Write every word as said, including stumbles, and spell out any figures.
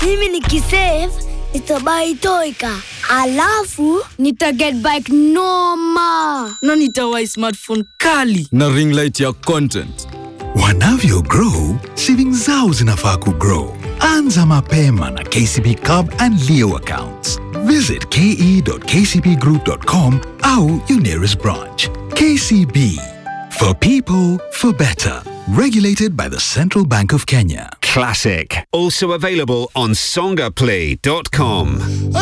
Mimi nikisave nitabai toika. Alafu nita get bike noma. Na nitawai smartphone kali. Na ring light ya content. Wanavyo grow, savings zao zinafaa kugrow. Anza mapema na K C B Cub and Leo accounts. Visit k e dot k c b group dot com or your nearest branch. K C B. For people, for better. Regulated by the Central Bank of Kenya. Classic. Also available on songaplay dot com.